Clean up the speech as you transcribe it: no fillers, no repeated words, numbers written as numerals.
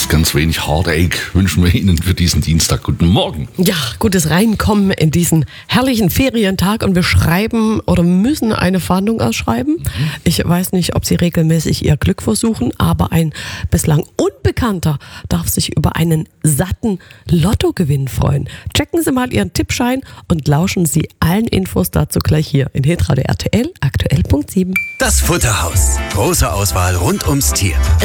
möglichst ganz wenig Heartache wünschen wir Ihnen für diesen Dienstag. Guten Morgen. Ja, gutes Reinkommen in diesen herrlichen Ferientag und wir schreiben oder müssen eine Fahndung ausschreiben. Ich weiß nicht, ob Sie regelmäßig Ihr Glück versuchen, aber ein bislang Unbekannter darf sich über einen satten Lottogewinn freuen. Checken Sie mal Ihren Tippschein und lauschen Sie allen Infos dazu gleich hier in Hitradio RTL, aktuell Punkt 7. Das Futterhaus. Große Auswahl rund ums Tier.